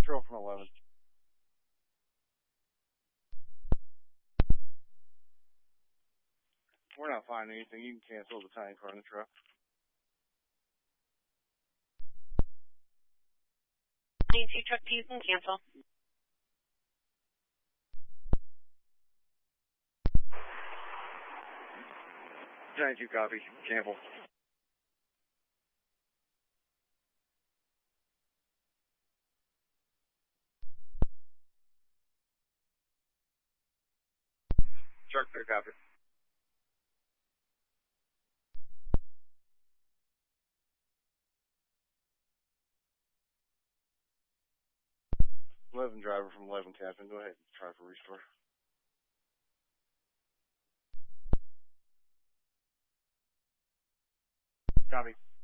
Patrol from 11. We're not finding anything. You can cancel the tank car in the truck. INC truck P, you can cancel. Thank you, copy. Campbell. Truck there, copy. Driver from 11, Captain. Go ahead and try for restore. Copy.